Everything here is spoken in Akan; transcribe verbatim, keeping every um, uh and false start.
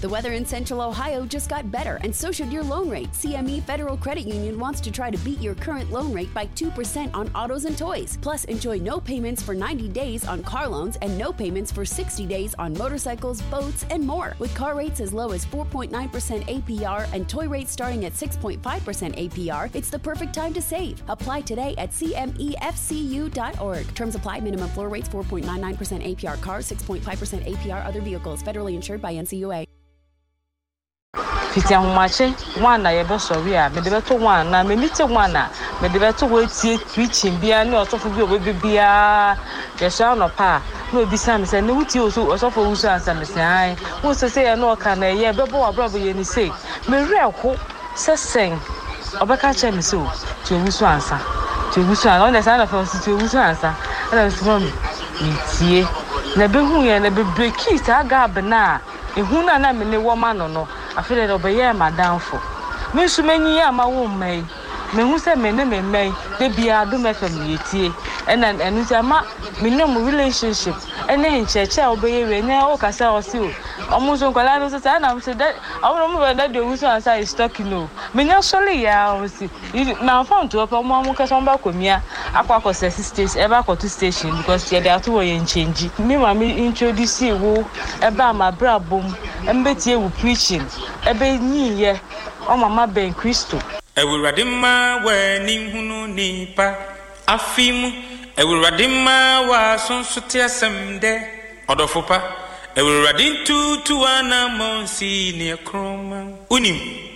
The weather in Central Ohio just got better, and so should your loan rate. C M E Federal Credit Union wants to try to beat your current loan rate by two percent on autos and toys. Plus, enjoy no payments for ninety days on car loans and no payments for sixty days on motorcycles, boats, and more. With car rates as low as four point nine percent A P R and toy rates starting at six point five percent A P R, it's the perfect time to save. Apply today at C M E F C U dot org. Terms apply. Minimum floor rates four point nine nine percent A P R cars, six point five percent A P R other vehicles. Federally insured by N C U A. Fiti ahumache one na yebe sorry a me de beto one na me mite one na me de beto we tie preaching bia ne osofo bi obe bia ye sha no pa no bi sam se ne wuti oso osofo wusu ansa me sai wo se se ye no ka na ye bebo wa bro ye ni sei me reho se sen obeka che me so ti wusu ansa ti wusu ansa on the side of us ti wusu ansa na so me tie na be hu ye na be break it aga bna ehun na na me ne wo ma no no afele do be ye madam fo me su manyi ya ma wo mai me hu se me ne me mai de bia do me fam yetie ena enu se ma me ne mu relationship ene ncheche obeye we ne o kasa o si o omo so kwala no se na me se that omo mo be that de wusu ansa is talking no me nya sole ya o si na phone to opo mo mo kasa mba komia akwa ko se stage e ba ko to station because ye dey ato ye change me ma me introduce wo e ba ma bra bom embetie wo preaching ebe nyiye o mama ben Kristo ewurade ma wa ni hunu nipa afimu ewurade ma wa sonsote asemde odofopa ewurade tutu ana monsi ne kroma unim